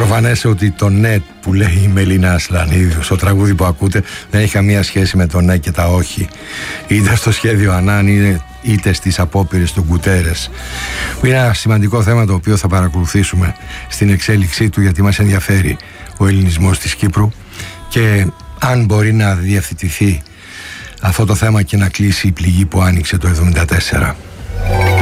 προφανές ότι το ναι που λέει η Μελίνα Ασλανίδου στο τραγούδι που ακούτε δεν έχει καμία σχέση με το ναι και τα όχι, είτε στο σχέδιο Ανάν είτε στις απόπειρες του Γκουτέρες. Είναι ένα σημαντικό θέμα το οποίο θα παρακολουθήσουμε στην εξέλιξή του, γιατί μας ενδιαφέρει ο ελληνισμός της Κύπρου και αν μπορεί να διευθετηθεί αυτό το θέμα και να κλείσει η πληγή που άνοιξε το 1974.